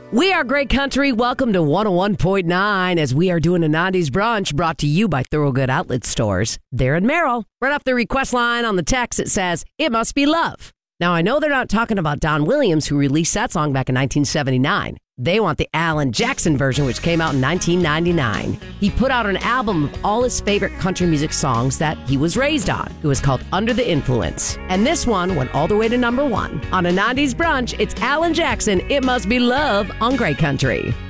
We are Great Country. Welcome to 101.9 as we are doing a 90s brunch brought to you by Thorogood Outlet Stores. They're in Merrill. Right off the request line on the text, it says, "It must be love." Now, I know they're not talking about Don Williams, who released that song back in 1979. They want the Alan Jackson version, which came out in 1999. He put out an album of all his favorite country music songs that he was raised on. It was called Under the Influence. And this one went all the way to #1. On a 90s brunch, it's Alan Jackson, "It Must Be Love" on Great Country.